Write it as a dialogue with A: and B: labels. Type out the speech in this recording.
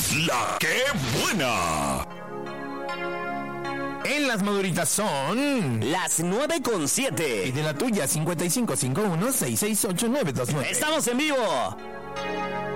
A: es la que buena.
B: En las maduritas son
C: las 9:07.
B: Y de la tuya, 5551-668-929.
C: ¡Estamos en vivo!